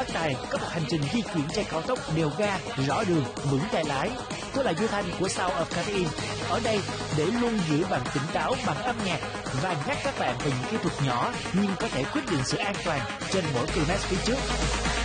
Phát Tài có một hành trình di chuyển trên cao tốc đều ga, rõ đường, vững tay lái. Tôi là Du Thanh của Sound of Caffeine, ở đây để luôn giữ bạn tỉnh táo bằng âm nhạc và nhắc các bạn về những kỹ thuật nhỏ nhưng có thể quyết định sự an toàn trên mỗi km phía trước.